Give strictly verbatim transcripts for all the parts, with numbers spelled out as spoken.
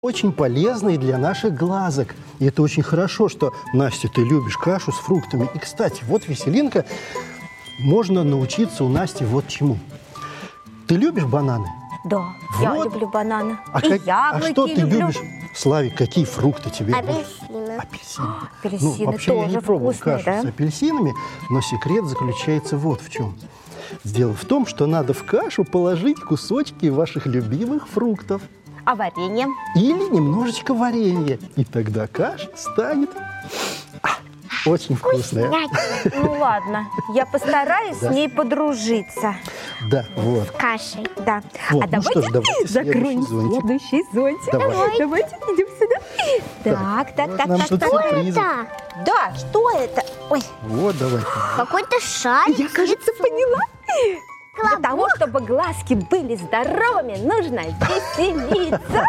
Очень полезный для наших глазок. И это очень хорошо, что, Настя, ты любишь кашу с фруктами. И, кстати, вот веселинка, можно научиться у Насти вот чему. Ты любишь бананы? Да, Вот. я люблю бананы. А, И как- а яблоки что ты люблю. любишь? Славик, какие фрукты тебе? Апельсины. Апельсины. Апельсины Ну, вообще я не тоже пробовал вкусные, кашу да? с апельсинами, но секрет заключается вот в чем. Дело в том, что надо в кашу положить кусочки ваших любимых фруктов. А варенье? Или немножечко варенья. И тогда каша станет а, очень вкусная. Ну ладно, я постараюсь Да. с ней подружиться. Да, вот. Кашей. Да. Вот, а ну давайте что ж, давайте закроем следующий зонтик. следующий зонтик. Давай. Давайте идем сюда. Так, так, вот так, нам так, тут так. сюрпризы. Да, Да, что это? Ой, Вот, давай. какой-то шарик. я, кажется, поняла. Для Колобок. того, чтобы глазки были здоровыми, нужно веселиться.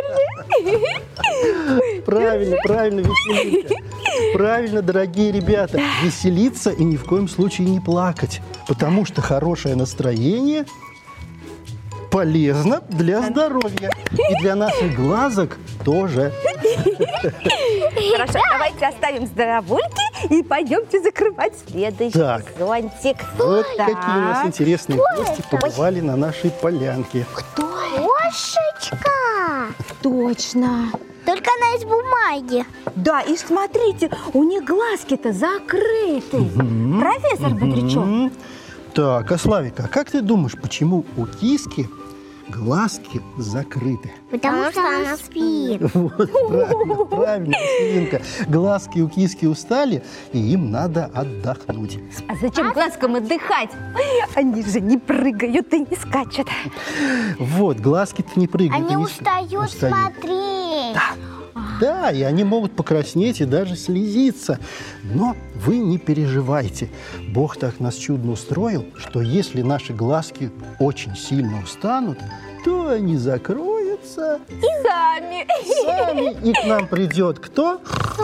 Держи. Правильно, правильно, веселиться. Правильно, дорогие ребята, веселиться и ни в коем случае не плакать, потому что хорошее настроение полезно для здоровья и для наших глазок тоже. Хорошо, давайте оставим здоровульки и пойдемте закрывать следующий Так. зонтик. Вот Так. какие у нас интересные гости побывали на нашей полянке. Кошечка. Точно. Только она из бумаги. Да, и смотрите, у них глазки-то закрыты. Профессор Бодрячок. М. Так, а Славика, как ты думаешь, почему у киски глазки закрыты? Потому что она спит. Вот, правильно, правильно, Василинка. Глазки у киски устали, и им надо отдохнуть. А зачем глазкам отдыхать? Они же не прыгают и не скачут. Вот, глазки-то не прыгают. Они и не устают устают. смотреть. Да, и они могут покраснеть и даже слезиться. Но вы не переживайте. Бог так нас чудно устроил, что если наши глазки очень сильно устанут, то они закроются Сами. сами, и к нам придет кто?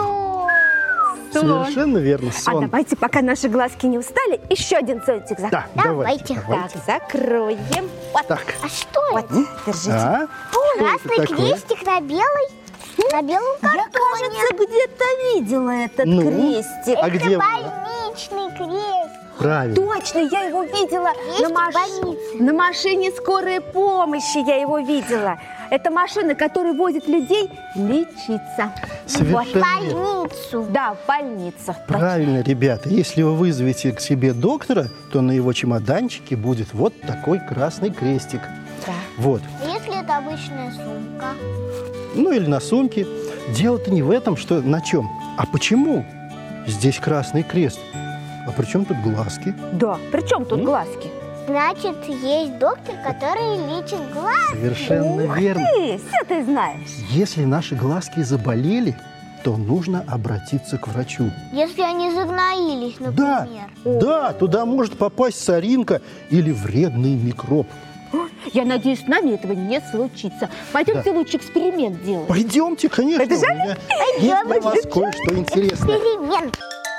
Совершенно верно, А сон. давайте, пока наши глазки не устали, еще один зонтик закроем. Да, Давайте. давайте, давайте. Так, закроем. Вот. Так, А что Вот, это? держите. а? Красный это такое? крестик на белой, на белом Я, картоне. кажется, где-то видела этот Ну? крестик. А Это где вы? больничный крест. Правильно. Точно, я его видела Есть на, в маш- больнице. на машине скорой помощи. Я его видела. Это машина, которая возит людей лечиться. Совершенно В верно. больницу. Да, в больницу. Правильно, ребята. Если вы вызовете к себе доктора, то на его чемоданчике будет вот такой красный крестик. Да. Вот. Если это обычная сумка. Ну или на сумке. Дело-то не в этом, что на чем. А почему здесь красный крест? А при чем тут глазки? Да, при чем тут М? глазки? Значит, есть доктор, который лечит глаз. Совершенно Ух верно. ты, все ты знаешь. Если наши глазки заболели, то нужно обратиться к врачу. Если они загноились, Да, например. да, туда может попасть соринка или вредный микроб. Я надеюсь, с нами этого не случится. Пойдемте лучше эксперимент делать. Пойдемте, конечно. Побежали? У меня есть для вас кое-что интересное. Эксперимент.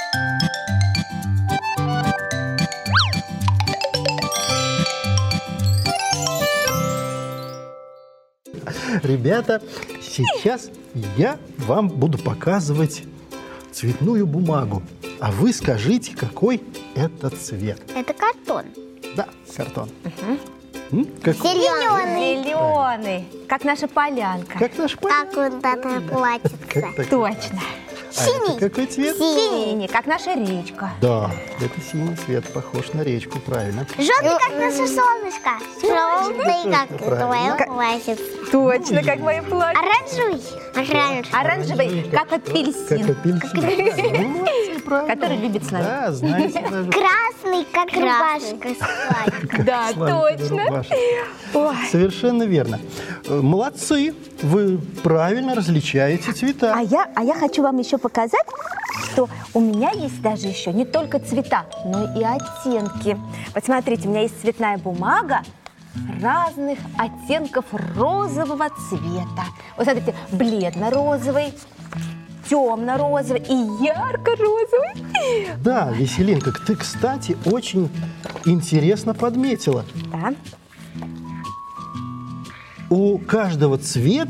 Ребята, сейчас я вам буду показывать цветную бумагу. А вы скажите, какой это цвет? Это картон. Да, картон. М? Какой? Зеленый. Зеленый, как наша полянка. Как наш палец? Как вот это платится. Как так? Точно. А это какой цвет? Синий, как наша речка. Да, это синий цвет, похож на речку, правильно. Желтый, как наше солнышко. Желтый, как Правильно. твоя платьица. Точно, как мои платья. Оранжевый. Оранжевый. Оранжевый, как Как апельсин, апельсин. Молодцы, правильно. который любит с нами. Да, знаете даже. Красный, как рубашка. Славик. Да, Славик, точно. рубашка. Ой. Совершенно верно. Э, Молодцы, вы правильно различаете цвета. А я, а я хочу вам еще показать, что у меня есть даже еще не только цвета, но и оттенки. Вот смотрите, у меня есть цветная бумага разных оттенков розового цвета. Вот смотрите, бледно-розовый, темно-розовый и ярко-розовый. Да, Веселинка, ты, кстати, очень интересно подметила. Да. У каждого цвета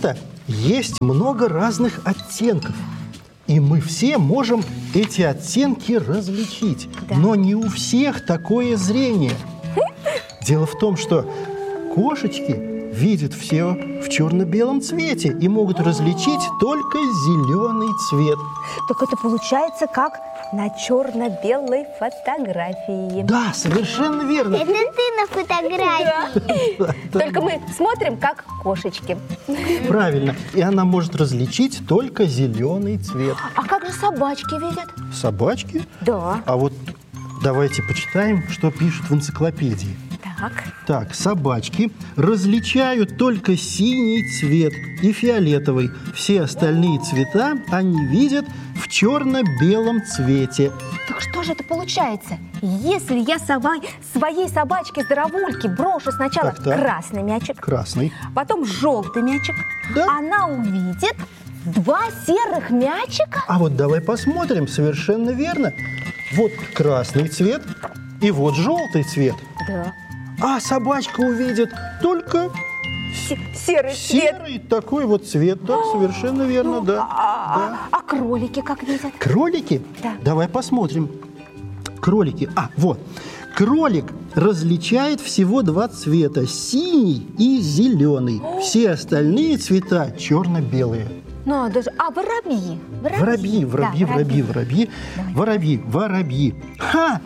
есть много разных оттенков. И мы все можем эти оттенки различить. Да. Но не у всех такое зрение. Дело в том, что кошечки видят все в черно-белом цвете и могут различить только зеленый цвет. Так это получается как на черно-белой фотографии. Да, совершенно верно. Это ты на фотографии. Да, да, Только мы смотрим, как кошечки. правильно. И она может различить только зеленый цвет. А как же собачки видят? Собачки? Да. А вот давайте почитаем, что пишут в энциклопедии. Так. Так, собачки различают только синий цвет и фиолетовый. Все остальные цвета они видят в черно-белом цвете. Так что же это получается? Если я сова- своей собачке-здоровульке брошу сначала Так, так. красный мячик, Красный. потом желтый мячик, Да. она увидит два серых мячика? А вот давай посмотрим, совершенно верно. Вот красный цвет и вот желтый цвет. Да. А собачка увидит только Се- серый цвет. серый такой вот цвет. Да, совершенно верно, Ну, да. а, Да. а кролики как видят? Кролики? Да. Давай посмотрим. Кролики. А, вот. Кролик различает всего два цвета. Синий и зеленый. Все остальные цвета черно-белые. Надо же. А воробьи? Воробьи, воробьи, Да, воробьи, воробьи, воробьи, воробьи. Ха!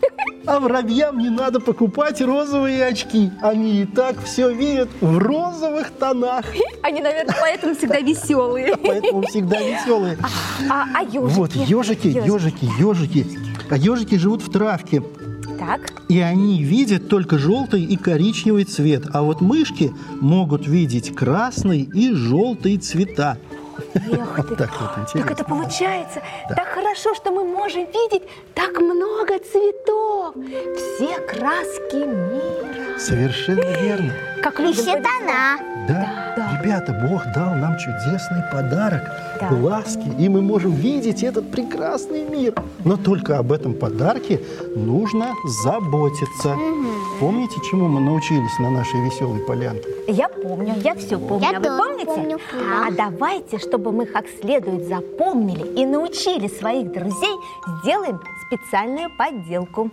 А воробьям не надо покупать розовые очки. Они и так все видят в розовых тонах. Они, наверное, поэтому всегда веселые. Поэтому всегда веселые. А, а ежики? Вот, ежики, ежики, ежики. А ежики живут в травке. Так. И они видят только желтый и коричневый цвет. А вот мышки могут видеть красный и желтый цвета. Эх ты. Вот так вот Так интересно. это получается Да. так хорошо, что мы можем видеть так много цветов. Все краски мира. Совершенно верно. Как И людям все повезло. тона. Да, да. ребята, Бог дал нам чудесный подарок, Да. глазки, и мы можем видеть этот прекрасный мир. Но только об этом подарке нужно заботиться. Помните, чему мы научились на нашей веселой полянке? Я помню, я все помню. Я а вы тоже помните? помню. А давайте, чтобы мы как следует запомнили и научили своих друзей, сделаем специальную подделку.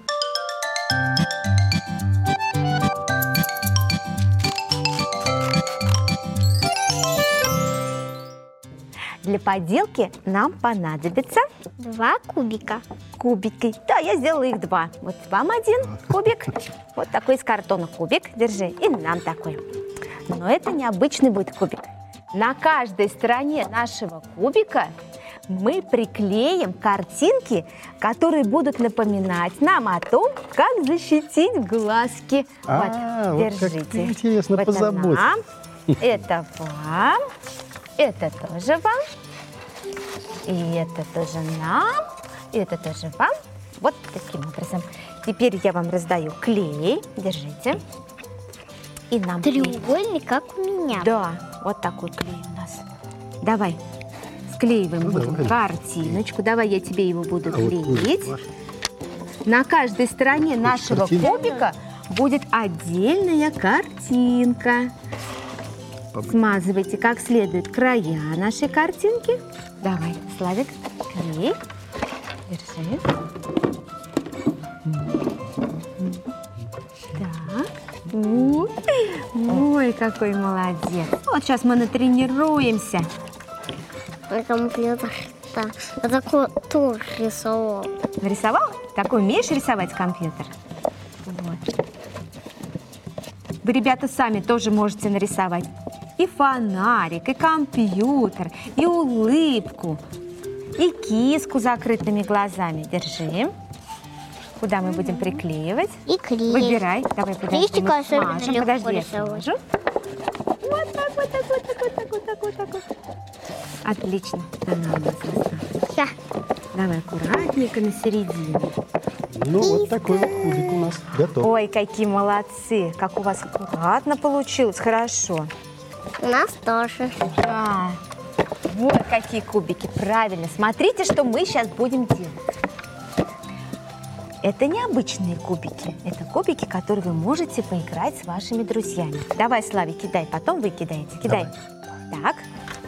Для подделки нам понадобится Два кубика. кубики. Да, я сделала их два. Вот вам один кубик, вот такой из картона кубик, держи, и нам такой. Но это необычный будет кубик. На каждой стороне нашего кубика мы приклеим картинки, которые будут напоминать нам о том, как защитить глазки. А, вот как держите. ты интересно Это позаботилась. нам, это вам, это тоже вам, и это тоже нам, и это тоже вам. Вот таким образом. Теперь я вам раздаю клей. Держите. И нам клей. Треугольник, как у меня. Да, вот такой клей у нас. Давай, склеиваем Ну, будем давай. картиночку. Давай я тебе его буду А вот клеить. ваш- На каждой стороне нашего картинка? кубика будет отдельная картинка. Смазывайте как следует края нашей картинки. Давай, Славик, клей. Держи. Так. У, Ой, какой молодец. Вот сейчас мы натренируемся. На компьютер. Да. Я такой тур рисовал. Нарисовал? Такой умеешь рисовать компьютер? Вот. Вы, ребята, сами тоже можете нарисовать и фонарик, и компьютер, и улыбку, и киску с закрытыми глазами. Держи. Куда мы будем приклеивать? И клей. Выбирай. Давай, подожди. Листик мы особенно смажем. легко Подожди, я рисовать. смажу. Вот так, вот так, вот так, вот так, вот так, вот так. вот. Отлично. Она у нас осталась. Ща. Давай аккуратненько на середине. Ну, вот такой вот кубик у нас готов. Ой, какие молодцы. Как у вас аккуратно получилось. Хорошо. У нас тоже. Да. Вот какие кубики. Правильно. Смотрите, что мы сейчас будем делать. Это необычные кубики. Это кубики, которые вы можете поиграть с вашими друзьями. Давай, Славик, кидай. Потом вы кидаете. Кидай. Так.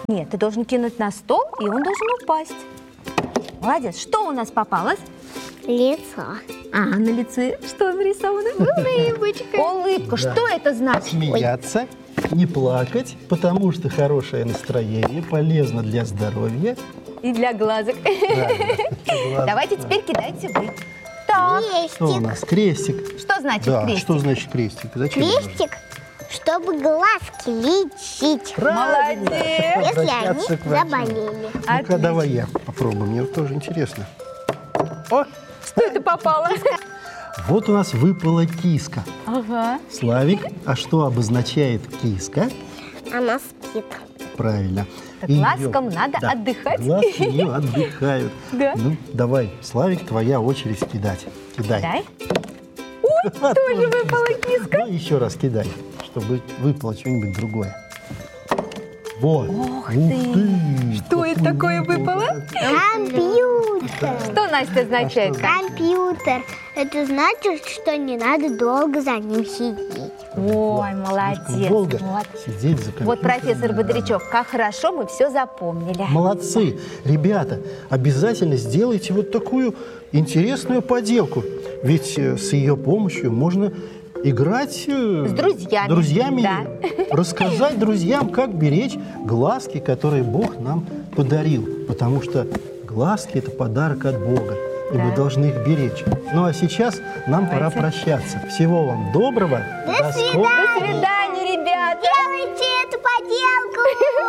Нет, ты должен кинуть на стол, и он должен упасть. Молодец. Что у нас попалось? Лицо. А, на лице что нарисовано? Улыбочка. Улыбка. Да. Что это значит? Ой, Смеяться, не плакать, потому что хорошее настроение полезно для здоровья. и для глазок. Да, Давайте теперь кидайте вы. Так, Что у нас? Крестик. что значит Да, крестик? что значит крестик? Зачем он нужен? Крестик, чтобы глазки лечить, Правильно. Молодец. если Обращаться они к врачу. заболели. Ну-ка, Отлично. давай я попробую, мне тоже интересно. О, Что это попало? вот у нас выпала киска. Ага. Славик, а что обозначает киска? Она спит. Правильно. Так Её- глазкам надо отдыхать. Глазки ее отдыхают. Да. Ну, давай, Славик, твоя очередь кидать. Кидай. Дай. А, тоже выпала киска. Ну, еще раз кидай, чтобы выпало что-нибудь другое. Вот. Ух Ух ты. Что это какой такое выпало? Компьютер. Что, Настя, означает? что? Компьютер. Это значит, что не надо долго за ним сидеть. Ой, Слишком молодец. долго Вот. сидеть за компьютером. Вот, профессор не надо. Бодрячок, как хорошо мы все запомнили. Молодцы! Ребята, обязательно сделайте вот такую интересную поделку. Ведь э, с ее помощью можно играть э, С друзьями, друзьями, да. рассказать друзьям, как беречь глазки, которые Бог нам подарил. Потому что глазки – это подарок от Бога, и Да. мы должны их беречь. Ну а сейчас нам пора Давайте. прощаться. Всего вам доброго. До, скорого. До свидания, ребята! Делайте эту поделку!